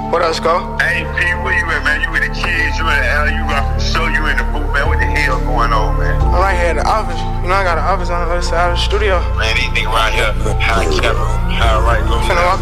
What else, go? Hey, P, where you at, man? You with the kids, you in the alley, you got show you in the booth, man. What the hell going on, man? I'm right here at the office. You know, I got an office on the other side of the studio. Man, these niggas around here, high camera, high right, low.